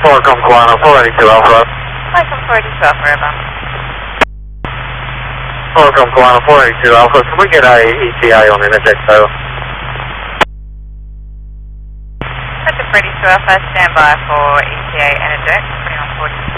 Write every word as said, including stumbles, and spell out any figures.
Welcome, Guano, four eighty-two Alpha. Welcome, four eighty-two Alpha, over. Welcome, Guano, four eighty-two Alpha. Can we get a E T A on interject, though? Welcome, four eighty-two Alpha, stand by for E T A and eject, twenty-one forty.